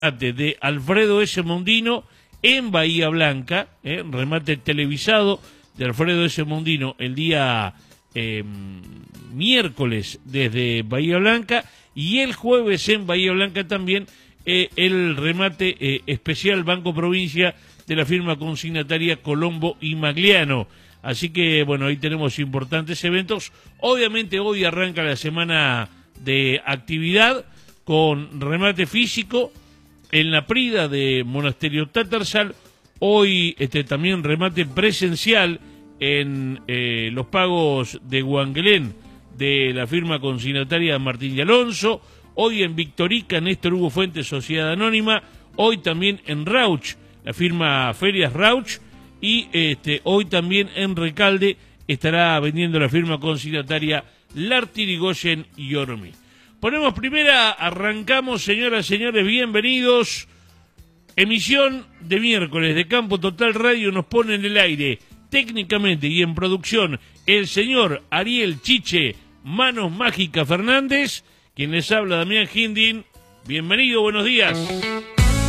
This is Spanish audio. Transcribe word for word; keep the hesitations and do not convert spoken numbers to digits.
de Alfredo S. Mondino en Bahía Blanca, eh, remate televisado de Alfredo S. Mondino el día eh, miércoles desde Bahía Blanca, y el jueves en Bahía Blanca también eh, el remate eh, especial Banco Provincia de la firma consignataria Colombo y Magliano. Así que bueno, ahí tenemos importantes eventos. Obviamente hoy arranca la semana de actividad con remate físico en la Prida de Monasterio Tatarsal. Hoy este, también remate presencial en eh, los pagos de Guanguelén de la firma consignataria Martín y Alonso. Hoy en Victorica, Néstor Hugo Fuentes, Sociedad Anónima. Hoy también en Rauch, la firma Ferias Rauch. Y este, hoy también en Recalde estará vendiendo la firma consignataria Lartirigoyen y Ormi. Ponemos primera, arrancamos, señoras y señores, bienvenidos. Emisión de miércoles de Campo Total Radio, nos pone en el aire, técnicamente y en producción, el señor Ariel Chiche Manos Mágica Fernández, quien les habla, Damián Hindin. Bienvenido, buenos días.